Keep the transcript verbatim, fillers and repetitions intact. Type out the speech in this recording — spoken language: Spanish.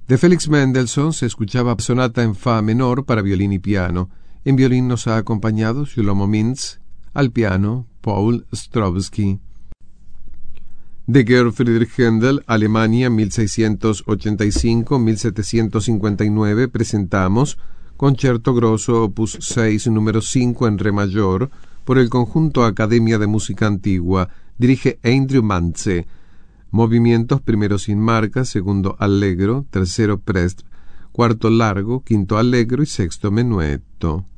De Félix Mendelssohn se escuchaba sonata en fa menor para violín y piano. En violín nos ha acompañado Shlomo Mintz, al piano Paul Strawski. De Georg Friedrich Händel, Alemania, mil seiscientos ochenta y cinco a mil setecientos cincuenta y nueve, presentamos Concerto Grosso opus seis, número cinco en re mayor, por el conjunto Academia de Música Antigua. Dirige Andrew Mantze. Movimientos: primero sin marca, segundo allegro, tercero prest, cuarto largo, quinto allegro y sexto menuetto.